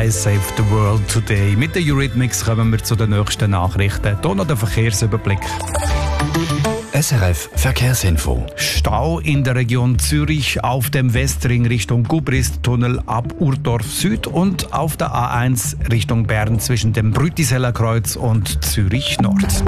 «I Saved the World Today». Mit den Eurythmics kommen wir zu den nächsten Nachrichten. Hier noch der Verkehrsüberblick. SRF Verkehrsinfo. Stau in der Region Zürich auf dem Westring Richtung Gubrist-Tunnel ab Urdorf Süd und auf der A1 Richtung Bern zwischen dem Brütiseller Kreuz und Zürich Nord.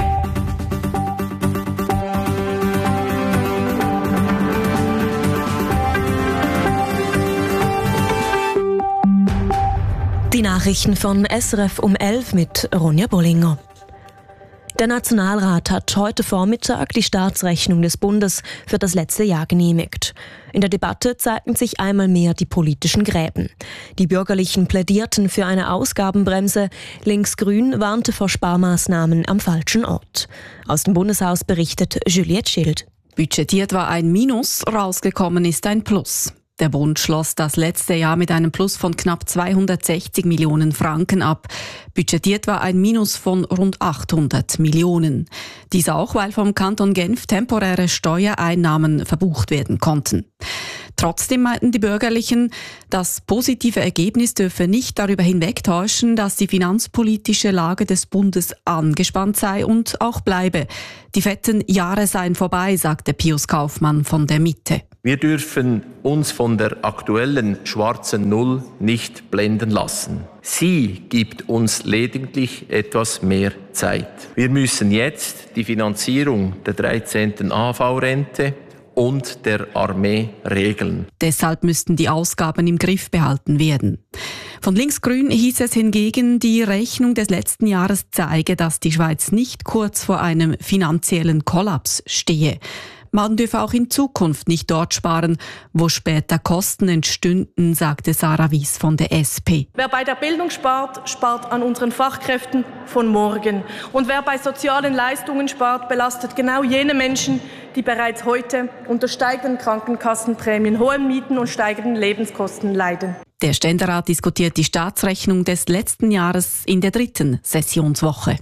Die Nachrichten von SRF um 11 mit Ronja Bollinger. Der Nationalrat hat heute Vormittag die Staatsrechnung des Bundes für das letzte Jahr genehmigt. In der Debatte zeigten sich einmal mehr die politischen Gräben. Die Bürgerlichen plädierten für eine Ausgabenbremse, Linksgrün warnte vor Sparmaßnahmen am falschen Ort. Aus dem Bundeshaus berichtet Juliette Schild. Budgetiert war ein Minus, rausgekommen ist ein Plus. Der Bund schloss das letzte Jahr mit einem Plus von knapp 260 Millionen Franken ab. Budgetiert war ein Minus von rund 800 Millionen. Dies auch, weil vom Kanton Genf temporäre Steuereinnahmen verbucht werden konnten. Trotzdem meinten die Bürgerlichen, das positive Ergebnis dürfe nicht darüber hinwegtäuschen, dass die finanzpolitische Lage des Bundes angespannt sei und auch bleibe. Die fetten Jahre seien vorbei, sagte Pius Kaufmann von der Mitte. Wir dürfen uns von der aktuellen schwarzen Null nicht blenden lassen. Sie gibt uns lediglich etwas mehr Zeit. Wir müssen jetzt die Finanzierung der 13. AV-Rente und der Armee regeln. Deshalb müssten die Ausgaben im Griff behalten werden. Von Linksgrün hieß es hingegen, die Rechnung des letzten Jahres zeige, dass die Schweiz nicht kurz vor einem finanziellen Kollaps stehe. Man dürfe auch in Zukunft nicht dort sparen, wo später Kosten entstünden, sagte Sarah Wies von der SP. Wer bei der Bildung spart, spart an unseren Fachkräften von morgen. Und wer bei sozialen Leistungen spart, belastet genau jene Menschen, die bereits heute unter steigenden Krankenkassenprämien, hohen Mieten und steigenden Lebenskosten leiden. Der Ständerat diskutiert die Staatsrechnung des letzten Jahres in der 3. Sessionswoche.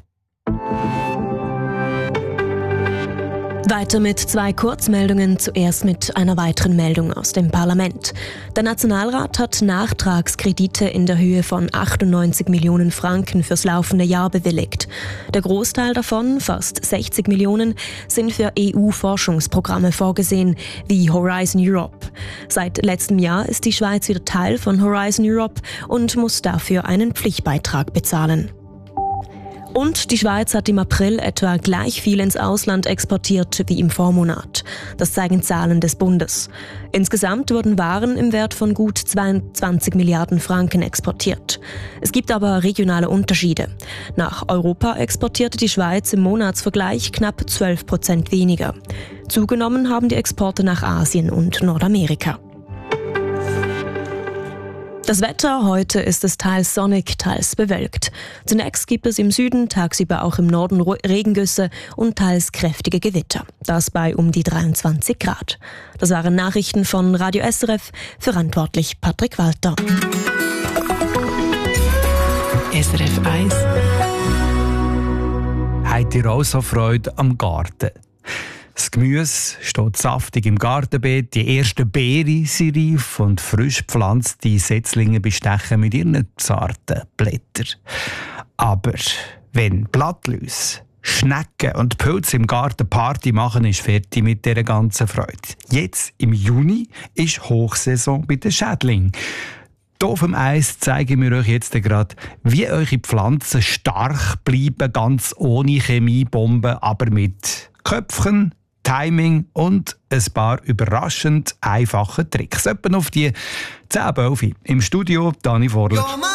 Weiter mit 2 Kurzmeldungen, zuerst mit einer weiteren Meldung aus dem Parlament. Der Nationalrat hat Nachtragskredite in der Höhe von 98 Millionen Franken fürs laufende Jahr bewilligt. Der Großteil davon, fast 60 Millionen, sind für EU-Forschungsprogramme vorgesehen, wie Horizon Europe. Seit letztem Jahr ist die Schweiz wieder Teil von Horizon Europe und muss dafür einen Pflichtbeitrag bezahlen. Und die Schweiz hat im April etwa gleich viel ins Ausland exportiert wie im Vormonat. Das zeigen Zahlen des Bundes. Insgesamt wurden Waren im Wert von gut 22 Milliarden Franken exportiert. Es gibt aber regionale Unterschiede. Nach Europa exportierte die Schweiz im Monatsvergleich knapp 12% weniger. Zugenommen haben die Exporte nach Asien und Nordamerika. Das Wetter: heute ist es teils sonnig, teils bewölkt. Zunächst gibt es im Süden, tagsüber auch im Norden Regengüsse und teils kräftige Gewitter. Das bei um die 23 Grad. Das waren Nachrichten von Radio SRF, verantwortlich Patrick Walter. SRF 1. Habt ihr auch so Freude am Garten? Das Gemüse steht saftig im Gartenbeet, die ersten Beeren sind reif und frisch gepflanzte Setzlinge bestechen mit ihren zarten Blättern. Aber wenn Blattläuse, Schnecken und Pilze im Garten Party machen, ist fertig mit dieser ganzen Freude. Jetzt, im Juni, ist Hochsaison bei den Schädlingen. Hier auf dem Eis zeigen wir euch jetzt gerade, wie eure Pflanzen stark bleiben, ganz ohne Chemiebomben, aber mit Köpfchen, Timing und ein paar überraschend einfache Tricks. Etwa auf die 10 Im Studio Dani Vorler.